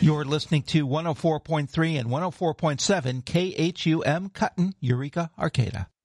You're listening to 104.3 and 104.7 KHUM Cutton, Eureka, Arcata.